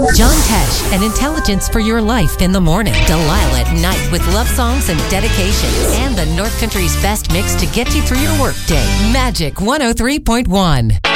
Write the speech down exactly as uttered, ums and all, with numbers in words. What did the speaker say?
John Tesh and intelligence for your life in the morning. Delilah at night with love songs and dedications. And the North Country's best mix to get you through your workday. Magic one oh three point one.